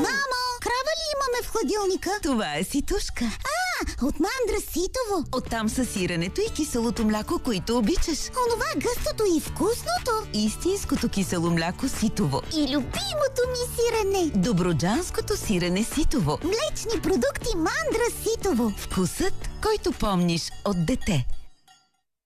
Мамо, крава ли имаме в хладилника? Това е ситушка. От мандра ситово. Оттам са сиренето и киселото мляко, които обичаш. Онова гъстото и вкусното. Истинското кисело мляко ситово. И любимото ми сирене. Добруджанското сирене ситово. Млечни продукти мандра ситово. Вкусът, който помниш от дете.